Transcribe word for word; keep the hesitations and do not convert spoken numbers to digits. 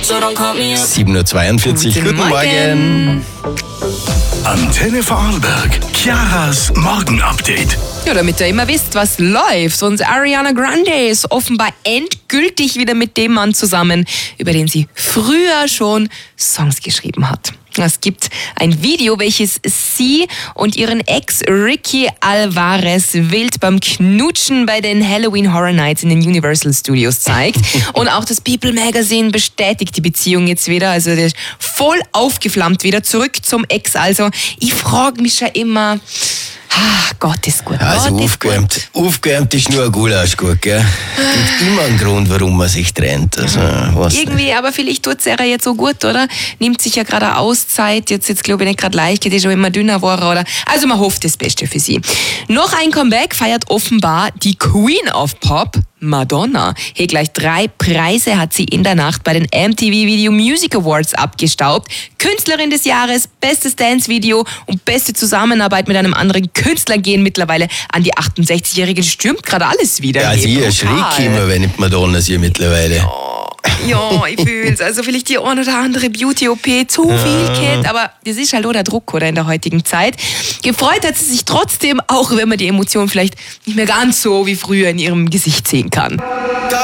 sieben Uhr zweiundvierzig. Guten, Guten Morgen. Morgen. Antenne Vorarlberg, Chiaras Morgenupdate. Ja, damit ihr immer wisst, was läuft. Und Ariana Grande ist offenbar endgültig wieder mit dem Mann zusammen, über den sie früher schon Songs geschrieben hat. Es gibt ein Video, welches sie und ihren Ex Ricky Alvarez wild beim Knutschen bei den Halloween Horror Nights in den Universal Studios zeigt. Und auch das People Magazine bestätigt die Beziehung jetzt wieder. Also der ist voll aufgeflammt wieder. Zurück zum Ex. Also ich frage mich schon immer... Ah, Gott ist gut. Also Gott aufgewärmt, ist gut. aufgewärmt ist nur ein Gulasch gut, gell? Gibt immer einen Grund, warum man sich trennt. Also, Irgendwie, nicht. Aber vielleicht tut es ja jetzt so gut, oder? Nimmt sich ja gerade eine Auszeit, jetzt, jetzt glaube ich nicht gerade leicht, geht schon immer dünner geworden, oder? Also man hofft das Beste für sie. Noch ein Comeback feiert offenbar die Queen of Pop, Madonna. Hier gleich drei Preise hat sie in der Nacht bei den M T V Video Music Awards abgestaubt. Künstlerin des Jahres, bestes Dance-Video und beste Zusammenarbeit mit einem anderen Künstler gehen mittlerweile an die achtundsechzigjährige. Das stürmt gerade alles wieder. Ja, sie erschrickt immer, wenn ich Madonna sehe mittlerweile. Ja, ich fühl's. Also vielleicht die ein oder andere Beauty-O P zu viel kennt, aber das ist halt auch der Druck, oder, in der heutigen Zeit. Gefreut hat sie sich trotzdem, auch wenn man die Emotionen vielleicht nicht mehr ganz so wie früher in ihrem Gesicht sehen kann.